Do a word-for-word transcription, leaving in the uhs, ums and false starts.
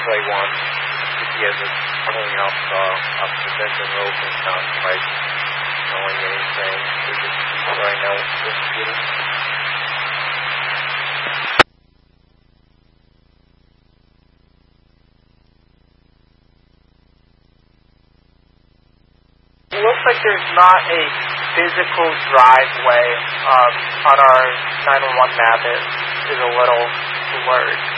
looks like one. He has a pulling up, uh, up the center rope and not quite knowing anything. We're just right now with the computer. It looks like there's not a physical driveway um, on our nine one one map. It is a little blurred.